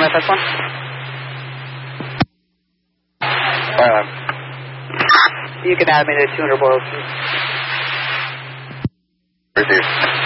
FS1? You can add me to 200 boils. Received.